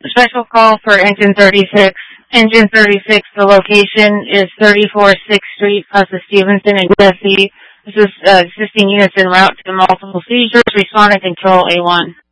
Special call for Engine 36. Engine 36, the location is 34 6th Street, plus the Stevenson and Jesse. This is assisting units en route to multiple seizures. Respond and control A1.